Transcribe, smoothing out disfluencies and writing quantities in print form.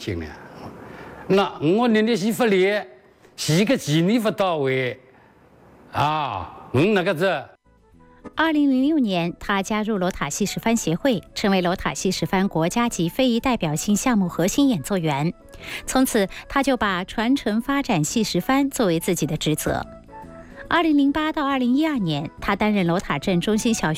情了。那我年的是不列，是个纪律不到位啊，那个子。 2006年，他加入楼塔戏史帆协会，成为楼塔戏史帆国家级非遗代表性项目核心演奏员。从此，他就把传承发展戏史帆作为自己的职责。2008到2012年，他担任楼塔镇中心小学